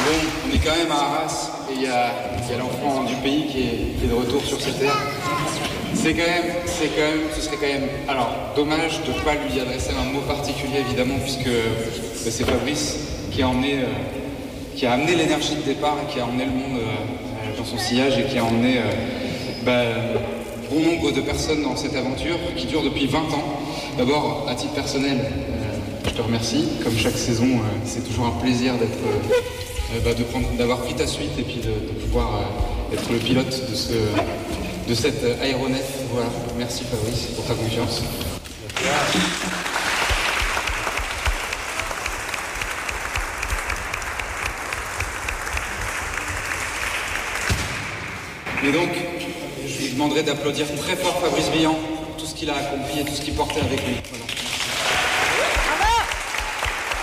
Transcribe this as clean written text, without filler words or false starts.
Bon, on est quand même à Arras et il y a l'enfant du pays qui est de retour sur cette terre. Ce serait quand même, alors, dommage de ne pas lui adresser un mot particulier évidemment, puisque c'est Fabrice qui a amené l'énergie de départ et qui a emmené le monde dans son sillage et qui a emmené bon nombre de personnes dans cette aventure qui dure depuis 20 ans. D'abord, à titre personnel, je te remercie. Comme chaque saison, c'est toujours un plaisir d'avoir pris ta suite et puis de pouvoir être le pilote de cette aéronef. Voilà. Merci Fabrice pour ta confiance. Et donc, je lui demanderai d'applaudir très fort Fabrice Billan pour tout ce qu'il a accompli et tout ce qu'il portait avec lui. Voilà.